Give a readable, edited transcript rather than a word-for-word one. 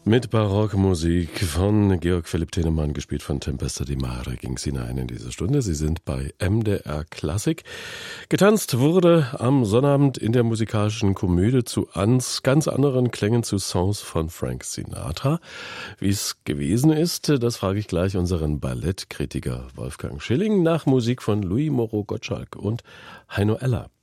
Mit Barockmusik von Georg Philipp Telemann, gespielt von Tempesta di Mare, ging es hinein in diese Stunde. Sie sind bei MDR Klassik. Getanzt wurde am Sonnabend in der musikalischen Komödie zu ganz anderen Klängen, zu Songs von Frank Sinatra. Wie es gewesen ist, das frage ich gleich unseren Ballettkritiker Wolfgang Schilling nach Musik von Louis Moreau Gottschalk und Heino Eller.